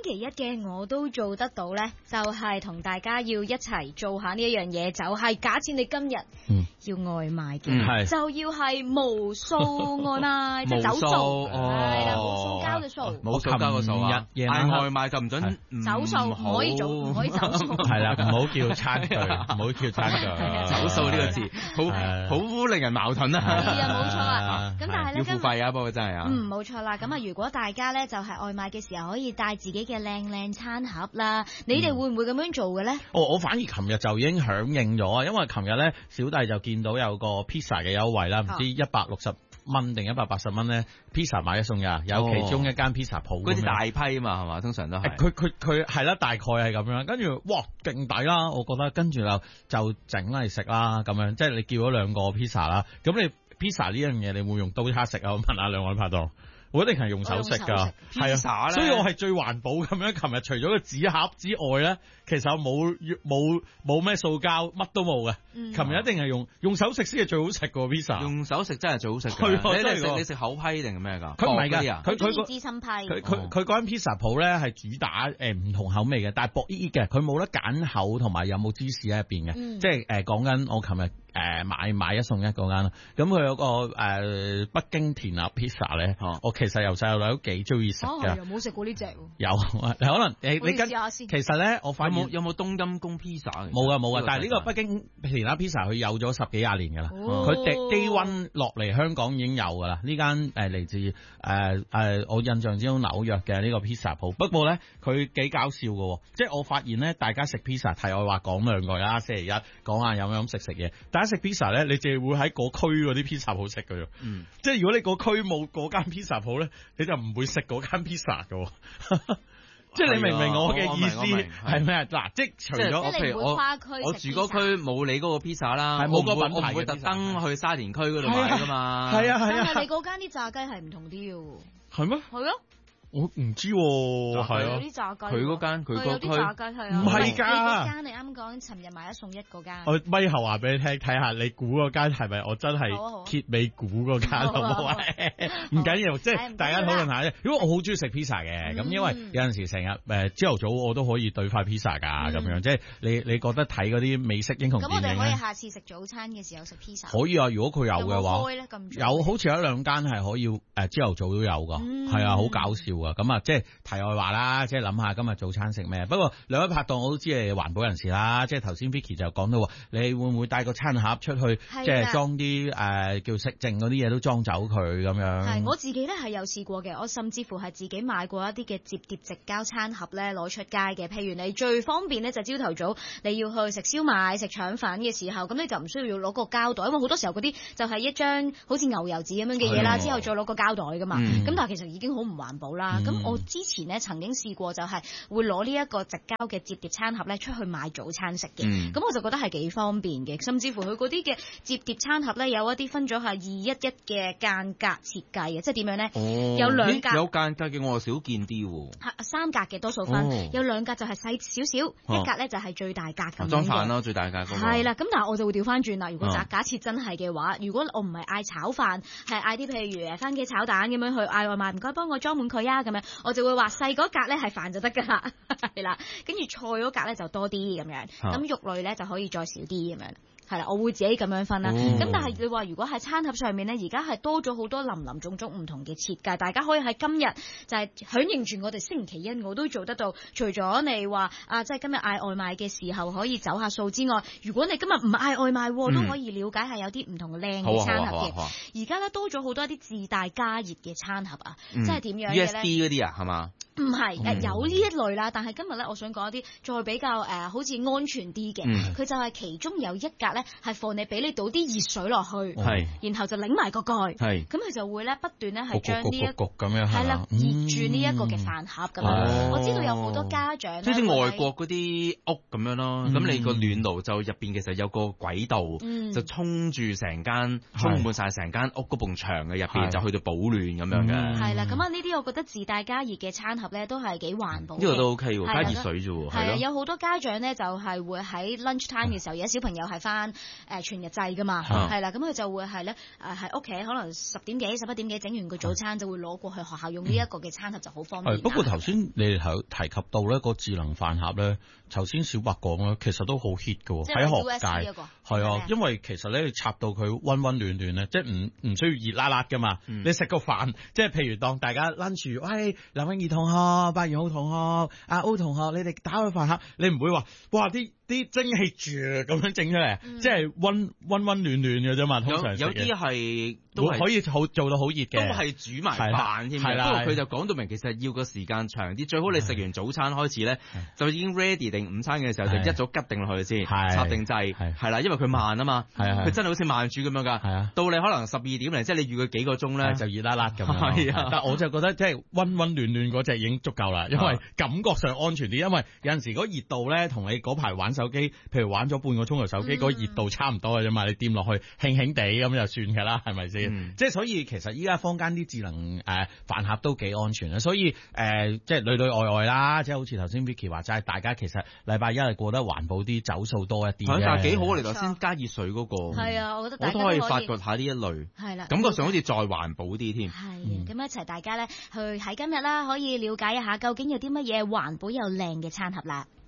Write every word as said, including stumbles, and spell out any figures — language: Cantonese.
星期一嘅我都做得到咧，就係、是、同大家要一齊做下呢一樣嘢，就係、是、假設你今日要外賣嘅，嗯、就要係無數外賣，即係走數，係啦，冇塑膠嘅數， 冇塑膠嘅數啊！嗌外賣就唔准走數，唔可以做，唔可以走數。 係啦，唔好叫餐具，唔好叫餐具。 走數呢個字，好好令人矛盾啊！ 係啊，冇錯啊。咁但係咧， 要付費啊，不過真係啊。 嗯，冇錯啦。咁啊，如果大家咧就係外賣嘅時候，可以帶自己嘅靚靚餐盒啦。你哋會唔會咁樣做嘅咧？ 哦，我反而琴日就已經響應咗啊，因為琴日咧小弟就見到有個 pizza 嘅優惠啦，唔知一百六十蚊定一百八十蚊咧 pizza 買一送一，有其中一間 pizza 鋪嗰啲大批嘛係嘛，通常都係。 佢佢佢係啦，大概係咁樣。跟住哇，勁抵啦！我覺得跟住就就整嚟食啦，咁樣即係你叫咗兩個 pizza 啦。咁你 pizza 呢樣嘢，你會用刀叉食啊？我問下兩位拍檔。我一定係用手食㗎，係啊，所以我係最環保咁樣。琴日除咗個紙盒之外咧，其實我冇冇冇咩塑膠，乜都冇嘅。琴日一定係用用手食先係最好食個 pizza。 用手食真係最好食嘅。你食你食口批定係咩㗎？ 佢唔係㗎，佢佢個資深批。 佢佢佢嗰間 pizza 鋪咧係主打誒唔同口味嘅，但係薄啲嘅，佢冇得揀口同埋有冇芝士喺入邊嘅。即係誒講緊我琴日誒買買一送一嗰間啦。咁佢有個誒北京填鴨 pizza 咧，我其實由細到大都幾中意食嘅。 又冇食過呢隻。 有，可能你你跟，其實咧我發現有冇冬陰功 pizza？ 冇啊冇啊，但係呢個北京填鴨 pizza 佢有咗十幾廿年㗎啦，佢低低溫落嚟香港已經有㗎啦。呢間誒嚟自誒誒、呃、我印象之中紐約嘅呢個 pizza 鋪，不過咧佢幾搞笑㗎，即係我發現咧大家食 pizza，題外話講兩句啦，星期一講下飲飲食食嘢，大家食 pizza 咧，你淨係會喺嗰區嗰啲 pizza 鋪食㗎啫，嗯、即係如果你個區冇嗰間 pizza 鋪咧，你就唔會食嗰間 pizza 㗎。即係你明唔明我嘅意思係咩？嗱，即係除咗我，譬如我我住嗰區冇你嗰個 pizza 啦， 係冇個品牌， 我唔會特登去沙田區嗰度買噶嘛。 係啊係啊， 但係你嗰間啲炸雞係唔同啲嘅。 係咩？ 係啊。 我唔知喎，係啊， 有啲炸雞， 佢嗰間佢嗰區有啲炸雞係啊， 唔係㗎，你嗰間你啱講，尋日買一送一嗰間。 我咪後話俾你聽，睇下你估嗰間係咪我真係揭尾估嗰間，好唔好啊？唔緊要，即係大家討論下啫。如果我好中意食 pizza 嘅，咁因為有陣時成日誒朝頭早我都可以對塊 pizza 㗎，咁樣即係你你覺得睇嗰啲美式英雄電影咧？咁我哋可以下次食早餐嘅時候食 pizza。 可以啊，如果佢有嘅話，有好似有一兩間係可以誒朝頭早都有㗎，係啊，好搞笑啊！咁啊，即係。題外話啦，即係諗下今日早餐食咩？不過兩位拍檔我都知係環保人士啦，即係頭先 Vicky 就講到話，你會唔會帶個餐盒出去，即係裝啲誒叫食剩嗰啲嘢都裝走佢咁樣？ 係我自己咧係有試過嘅，我甚至乎係自己買過一啲嘅摺疊直膠餐盒咧攞出街嘅。譬如你最方便咧就朝頭早你要去食燒賣、食腸粉嘅時候，咁你就唔需要要攞個膠袋，因為好多時候嗰啲就係一張好似牛油紙咁樣嘅嘢啦，之後再攞個膠袋噶嘛。咁、嗯、但係其實已經好唔環保啦。咁、嗯、我之前咧曾經試過就係會攞呢一個直膠嘅摺疊餐盒咧出去買早餐食嘅，咁、嗯、我就覺得係幾方便嘅，甚至乎佢嗰啲嘅摺疊餐盒咧有一啲分咗係二一一嘅間隔設計嘅，即係點樣咧？ 哦、 有兩格， 有間隔嘅我少見啲喎， 三格嘅多數分，哦、有兩格就係細少少，哦、一格咧就係最大格咁樣嘅。 裝飯咯，最大格嗰個。 係啦，咁但係我就會調翻轉啦。如果假假設真係嘅話，如果我唔係嗌炒飯，係嗌啲譬如誒番茄炒蛋咁樣去嗌外賣，唔該幫我裝滿佢啊咁樣，我就會話細嗰格咧係飯就得㗎啦，係啦，跟住菜嗰格咧就多啲咁樣，咁肉類咧就可以再少啲咁樣。係啦，我會自己咁樣分啦。咁、哦、但係你話如果喺餐盒上面咧，而家係多咗好多林林種種唔同嘅設計，大家可以喺今日就係響應住我哋星期一我都做得到。除咗你話啊，即係今日嗌外賣嘅時候可以走下數之外，如果你今日唔嗌外賣、嗯、都可以了解下有啲唔同靚嘅餐盒嘅。而家咧多咗好多啲自帶加熱嘅餐盒啊，嗯、即係點樣嘅咧 ？U S B 嗰啲啊，係嘛？ 唔係誒，有呢一類啦，但係今日咧，我想講一啲再比較誒、呃，好似安全啲嘅。佢、嗯、就係其中有一格咧，係放你俾你倒啲熱水落去， 係， 然後就擰埋個蓋，係，咁佢就會咧不斷咧係將呢一焗咁樣係啦，熱住呢一個嘅飯盒咁樣。嗯、我知道有好多家長咧， 好似外國嗰啲屋咁樣咯，咁、嗯、你個暖爐就入邊其實有個軌道，嗯、就沖住成間，充滿晒成間屋嗰埲牆嘅入邊，就去到保暖咁樣嘅。係、 嗯、啦，咁啊呢啲我覺得自帶加熱嘅餐盒咧都係幾環保嘅。 呢個都 OK 喎， 係加熱水啫喎， 係啊， 咯。 有好多家長咧就係會喺 lunch time 嘅時候，而家小朋友係翻誒全日制噶嘛，係啦，咁佢就會係咧誒喺屋企可能十點幾、十一點幾整完個早餐，就會攞過去學校用呢一個嘅餐盒就好方便。 不過頭先你哋頭提及到咧個智能飯盒咧，頭先小白講咧，其實都好 hit 㗎喎，喺學界係啊，因為其實咧你插到佢溫溫暖暖咧，即係唔唔需要熱辣辣噶嘛。嗯、你食個飯，即係譬如當大家 lunch，喂，林永儀同學、八月號同學、阿 O 同學，你哋打開飯盒，你唔會話哇啲啲蒸汽住咁樣整出嚟，嗯、即係溫溫溫暖暖嘅啫嘛。通常有啲係都可以好做到好熱嘅， 都係煮埋飯添。不過佢就講到明，其實要個時間長啲，最好你食完早餐開始咧，就已經 ready 定午餐嘅時候就一早吉定落去先，插定掣，係啦，因為佢慢啊嘛，佢真係好似慢煮咁樣㗎。到你可能十二點嚟，即係你預佢幾個鐘咧，就熱辣辣咁樣。係啊，但我就覺得即係溫溫暖暖嗰隻已經足夠啦，因為感覺上安全啲。因為有陣時嗰熱度咧，同你嗰排玩手機，譬如玩咗半個鐘頭手機，嗰熱度差唔多嘅啫嘛。你掂落去輕輕地咁就算㗎啦，係咪先？即係所以其實依家坊間啲智能誒飯盒都幾安全啊。所以誒即係裏裏外外啦，即係好似頭先 Vicky 話齋，大家其實禮拜一係過得環保啲，走數多一啲。但係幾好啊！你頭先加熱水嗰個，係啊，我覺得我都可以發掘下呢一類，係啦，感覺上好似再環保啲添。係咁一齊大家咧去喺今日啦，可以了解一下究竟有啲乜嘢環保又靚嘅餐盒啦。